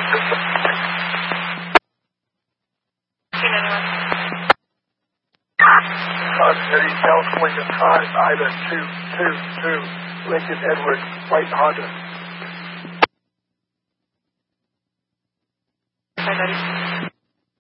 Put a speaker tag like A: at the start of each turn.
A: California 5, Ida 222, Lincoln Edward, White Honda.